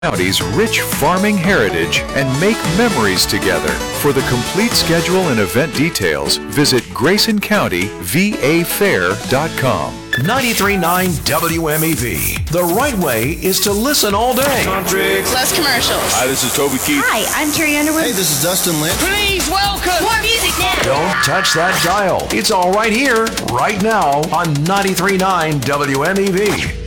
County's rich farming heritage and make memories together. For the complete schedule and event details, visit GraysonCountyVAFair.com. 93.9 WMEV. The right way is to listen all day. Less commercials. Hi, this is Toby Keith. Hi, I'm Carrie Underwood. Hey, this is Dustin Lynch. Please welcome. More music now. Don't touch that dial. It's all right here, right now on 93.9 WMEV.